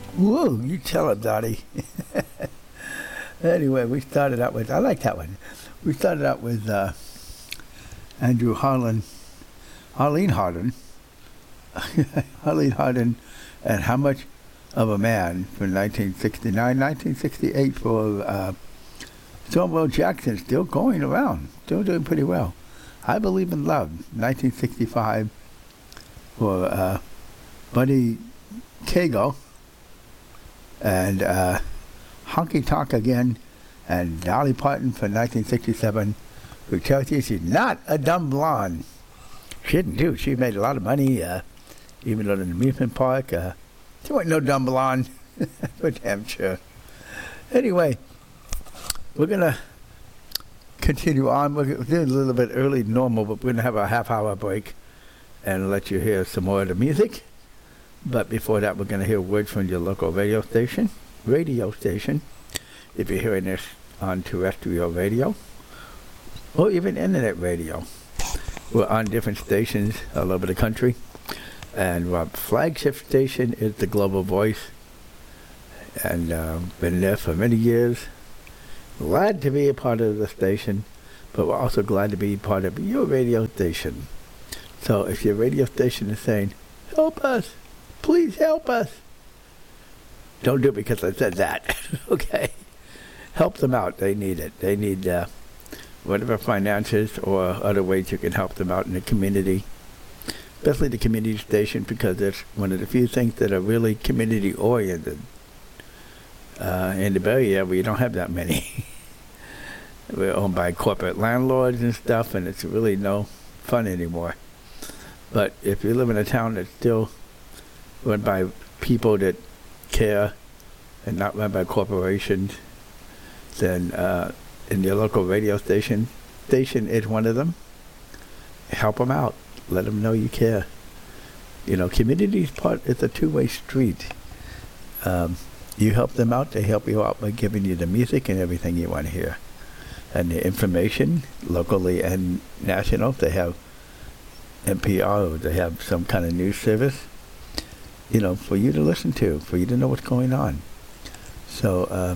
Whoa, you tell it, Dottie. Anyway, we started out with, I like that one. We started out with Andrew Arlene Harden. Arlene Harden, and How Much of a Man from 1969, 1968 for Stonewall Jackson, still going around, still doing pretty well. I Believe in Love, 1965 for Buddy Kago, and Honky Tonk Again, and Dolly Parton for 1967 who tells you she's not a dumb blonde. She didn't do. She made a lot of money, even at an amusement park. She wasn't no dumb blonde. For damn sure. Anyway, we're going to continue on. We're doing a little bit early than normal, but we're going to have a half-hour break and let you hear some more of the music. But before that, we're going to hear words from your local radio station. If you're hearing this on terrestrial radio or even internet radio. We're on different stations all over the country. And our flagship station is the Global Voice. And been there for many years. Glad to be a part of the station, but we're also glad to be part of your radio station. So if your radio station is saying, help us, please help us, don't do it because I said that, okay? Help them out. They need it. They need whatever finances or other ways you can help them out in the community, especially the community station, because it's one of the few things that are really community-oriented. In the Bay Area, we don't have that many. We're owned by corporate landlords and stuff, and it's really no fun anymore. But if you live in a town that's still run by people that care and not run by corporations, then in your local radio station is one of them. Help them out. Let them know you care. You know, community's part is a two-way street. You help them out, they help you out by giving you the music and everything you want to hear. And the information, locally and national, if they have NPR or they have some kind of news service, you know, for you to listen to, for you to know what's going on. So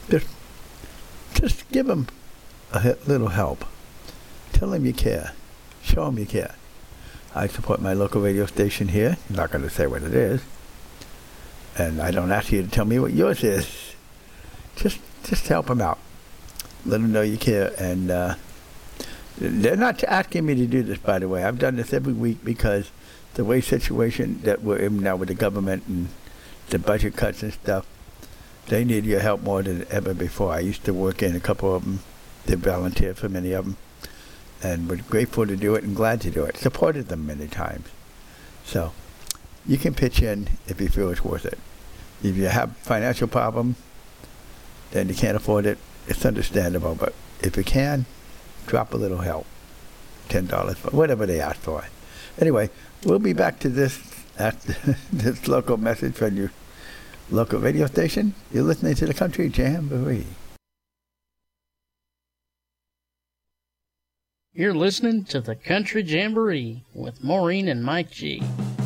just give them a little help. Tell them you care. Show them you care. I support my local radio station here. I'm not going to say what it is. And I don't ask you to tell me what yours is. Just help them out. Let them know you care. And they're not asking me to do this, by the way. I've done this every week because the way situation that we're in now with the government and the budget cuts and stuff, they need your help more than ever before. I used to work in a couple of them. They volunteered for many of them. And we're grateful to do it and glad to do it. Supported them many times. So you can pitch in if you feel it's worth it. If you have financial problem, then you can't afford it, it's understandable. But if you can, drop a little help. $10, whatever they ask for. Anyway, we'll be back to this after this local message from your local radio station. You're listening to the Country Jamboree. You're listening to the Country Jamboree with Maureen and Mike G.